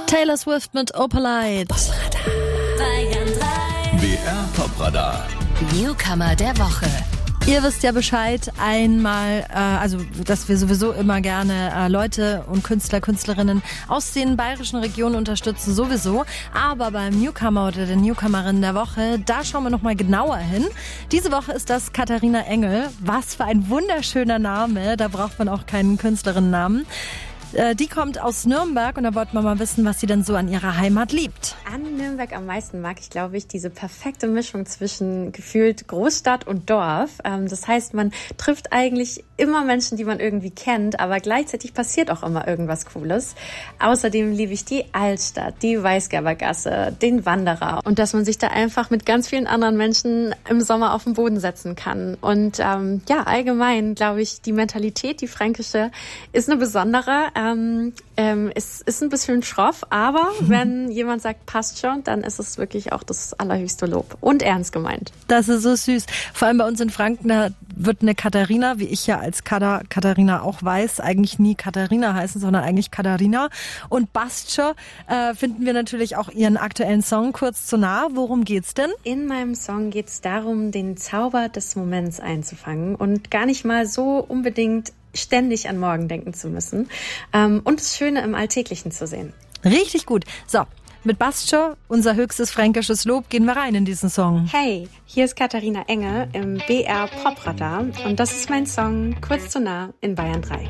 Taylor Swift mit Opalite. Bayern 3. BR Popradar. Newcomer der Woche. Ihr wisst ja Bescheid, dass wir sowieso immer gerne Leute und Künstler, Künstlerinnen aus den bayerischen Regionen unterstützen, sowieso. Aber beim Newcomer oder der Newcomerin der Woche, da schauen wir nochmal genauer hin. Diese Woche ist das Katharina Engel. Was für ein wunderschöner Name, da braucht man auch keinen Künstlerinnennamen. Die kommt aus Nürnberg und da wollten wir mal wissen, was sie denn so an ihrer Heimat liebt. An Nürnberg am meisten mag ich, glaube ich, diese perfekte Mischung zwischen gefühlt Großstadt und Dorf. Das heißt, man trifft eigentlich immer Menschen, die man irgendwie kennt, aber gleichzeitig passiert auch immer irgendwas Cooles. Außerdem liebe ich die Altstadt, die Weißgerbergasse, den Wanderer und dass man sich da einfach mit ganz vielen anderen Menschen im Sommer auf den Boden setzen kann. Und allgemein, glaube ich, die Mentalität, die fränkische, ist eine besondere. Es ist ein bisschen schroff, aber wenn jemand sagt, passt schon, dann ist es wirklich auch das allerhöchste Lob und ernst gemeint. Das ist so süß. Vor allem bei uns in Franken, da wird eine Katharina, wie ich ja als Katharina auch weiß, eigentlich nie Katharina heißen, sondern eigentlich Katharina. Und Bastscher finden wir natürlich auch ihren aktuellen Song kurz zu nah. Worum geht's denn? In meinem Song geht es darum, den Zauber des Moments einzufangen und gar nicht mal so unbedingt ständig an morgen denken zu müssen und das Schöne im Alltäglichen zu sehen. Richtig gut. So, mit Bastscher, unser höchstes fränkisches Lob, gehen wir rein in diesen Song. Hey, hier ist Katharina Engel im BR Popradar und das ist mein Song Kurz zu nah in Bayern 3.